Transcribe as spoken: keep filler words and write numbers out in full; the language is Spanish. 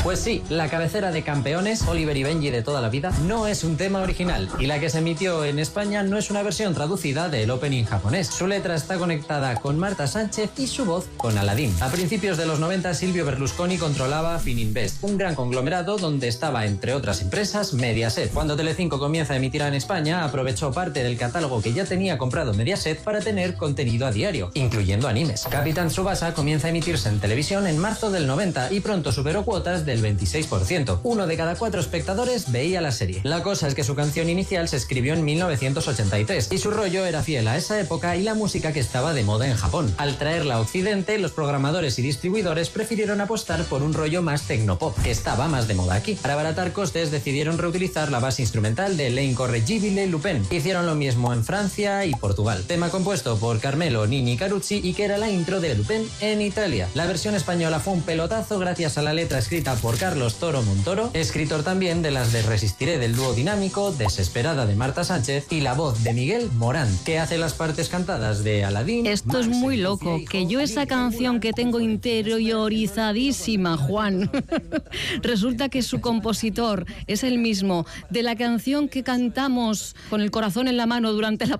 Pues sí, la cabecera de Campeones, Oliver y Benji de toda la vida, no es un tema original, y la que se emitió en España no es una versión traducida del opening japonés. Su letra está conectada con Marta Sánchez y su voz con Aladdin. A principios de los noventa, Silvio Berlusconi controlaba Fininvest, un gran conglomerado donde estaba, entre otras empresas, Mediaset. Cuando Telecinco comienza a emitir en España, aprovechó parte del catálogo que ya tenía comprado Mediaset para tener contenido a diario, incluyendo animes. Capitán Tsubasa comienza a emitirse en televisión en marzo del noventa y pronto superó cuotas del veintiséis por ciento. Uno de cada cuatro espectadores veía la serie. La cosa es que su canción inicial se escribió en mil novecientos ochenta y tres y su rollo era fiel a esa época y la música que estaba de moda en Japón. Al traerla a Occidente, los programadores y distribuidores prefirieron apostar por un rollo más tecnopop, que estaba más de moda aquí. Para abaratar costes, decidieron reutilizar la base instrumental de L'Incorreggibile Lupin. Hicieron lo mismo en Francia y Portugal. Tema compuesto por Carmelo Nini Carucci y que era la intro de Lupin en Italia. La versión española fue un pelotazo gracias a la letra escrita por Carlos Toro Montoro, escritor también de las de Resistiré del dúo dinámico, Desesperada de Marta Sánchez y la voz de Miguel Morán, que hace las partes cantadas de Aladdin. Esto es muy loco, que yo esa canción que tengo interiorizadísima, Juan, resulta que su compositor es el mismo de la canción que cantamos con el corazón en la mano durante la